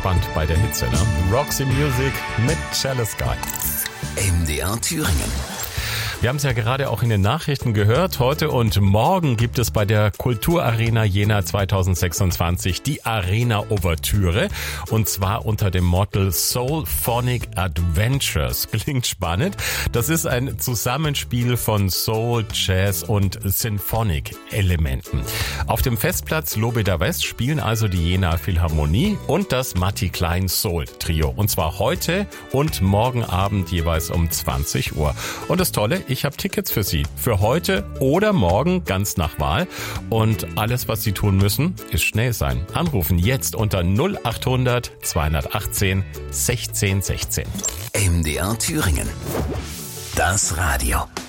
entspannt bei der Hitze, ne? Roxy Music mit Cello Sky. MDR Thüringen. Wir haben es ja gerade auch in den Nachrichten gehört. Heute und morgen gibt es bei der Kulturarena Jena 2026 die Arena-Ouvertüre. Und zwar unter dem Motto Soulphonic Adventures. Klingt spannend. Das ist ein Zusammenspiel von Soul, Jazz und Symphonic-Elementen. Auf dem Festplatz Lobeda West spielen also die Jena Philharmonie und das Matti Klein Soul Trio. Und zwar heute und morgen Abend jeweils um 20 Uhr. Und das Tolle, ich habe Tickets für Sie. Für heute oder morgen ganz nach Wahl. Und alles, was Sie tun müssen, ist schnell sein. Anrufen jetzt unter 0800 218 16 16. MDR Thüringen. Das Radio.